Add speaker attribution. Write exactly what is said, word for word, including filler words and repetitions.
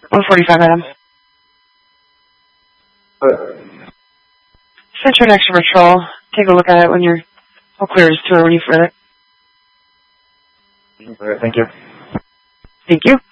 Speaker 1: one forty-five, madam.
Speaker 2: What?
Speaker 1: Send you an extra patrol. Take a look at it when you're all clear as tour when you feel it.
Speaker 2: All right, thank you.
Speaker 1: Thank you.